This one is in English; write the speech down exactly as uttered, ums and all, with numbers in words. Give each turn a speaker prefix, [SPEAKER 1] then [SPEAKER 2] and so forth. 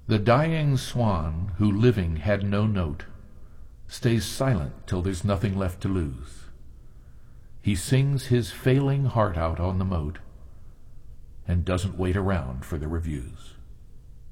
[SPEAKER 1] The dying swan, who living had no note, stays silent till there's nothing left to lose. He sings his failing heart out on the moat, and doesn't wait around for the reviews.